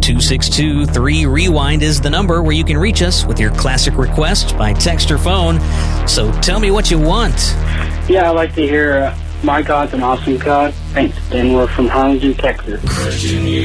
262-3REWIND is the number where you can reach us with your classic request by text or phone. So tell me what you want. Yeah, I'd like to hear My God's an Awesome God. Thanks, Dan. We're from Harlingen, Texas.